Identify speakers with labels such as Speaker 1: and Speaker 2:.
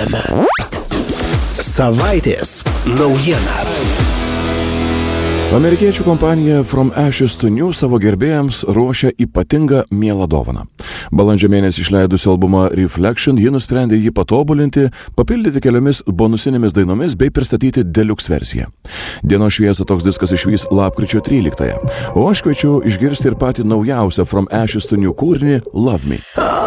Speaker 1: FM. Savaitės naujiena.
Speaker 2: Amerikiečių kompanija From Ashes to New savo gerbėjams ruošia ypatingą mielą dovaną. Balandžio mėnesį išleidusi albumą Reflection, ji nusprendė jį patobulinti, papildyti keliomis bonusinėmis dainomis bei pristatyti deluxe versiją. Dienos šviesą toks diskas išvys lapkričio 13-ąją, o aš kviečiu išgirsti ir patį naujausią From Ashes to New kūrinį Love Me.